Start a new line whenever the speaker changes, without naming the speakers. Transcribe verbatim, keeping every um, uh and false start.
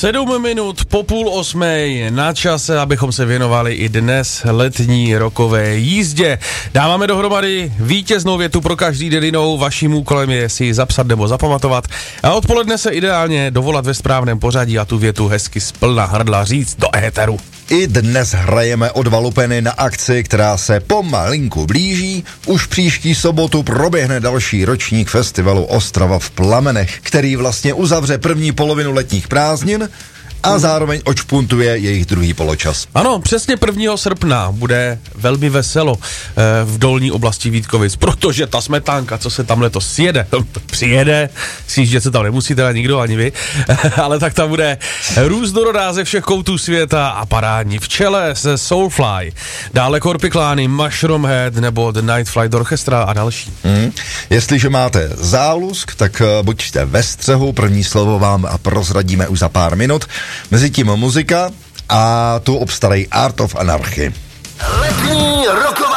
Sedm minut po půl osmé na čase, abychom se věnovali i dnes letní rokové jízdě. Dáváme dohromady vítěznou větu pro každý den jinou. Vaším úkolem je si ji zapsat nebo zapamatovat a odpoledne se ideálně dovolat ve správném pořadí a tu větu hezky splna hrdla říct do éteru.
I dnes hrajeme o dva lupeny na akci, která se pomalinku blíží. Už příští sobotu proběhne další ročník festivalu Ostrava v plamenech, který vlastně uzavře první polovinu letních prázdnin a zároveň očpuntuje jejich druhý poločas.
Ano, přesně prvního srpna bude velmi veselo eh, v dolní oblasti Vítkovic, protože ta smetánka, co se tam letos sjede, přijede, sjíždět se tam nemusí teda nikdo, ani vy, ale tak tam bude různorodá ze všech koutů světa a parádní v čele se Soulfly, dále Korpiklány, Mushroom Head nebo The Night Flight Orchestra a další.
Hmm. Jestliže máte zálusk, tak uh, buďte ve střehu, první slovo vám prozradíme už za pár minut. Mezitím muzika a tu obstarej Art of Anarchy.
Letní rokový